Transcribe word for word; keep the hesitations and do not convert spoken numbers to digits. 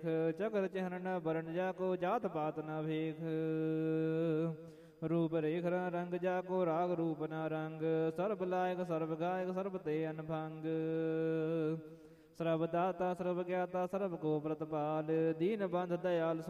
ਦੇਖ। ਚਕਰ ਚਿਹਨ ਨ ਬਰਨ ਜਾ ਕੋ ਜਾਤ ਪਾਤ ਨ ਵੇਖ। ਰੂਪ ਰੇਖ ਰੰਗ ਜਾ ਕੋ ਰਾਗ ਰੂਪ ਨ ਰੰਗ। ਸਰਬ ਲਾਇਕ ਸਰਬ ਗਾਇਕ ਸਰਬ ਤੇ ਅਨਭੰਗ। ਸਰਬ ਦਾਤਾ ਸਰਬ ਗਿਆਤਾ ਸਰਬ ਕੋ ਪ੍ਰਤਪਾਲ। ਦੀਨ ਬੰਧ ਦਇਆਲ